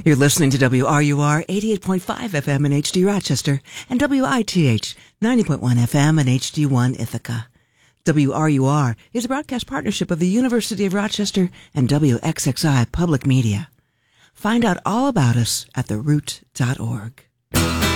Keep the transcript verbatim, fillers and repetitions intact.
You're listening to W R U R eighty-eight point five F M in H D Rochester and W I T H ninety point one F M in H D one Ithaca. W R U R is a broadcast partnership of the University of Rochester and W X X I Public Media. Find out all about us at the root dot org.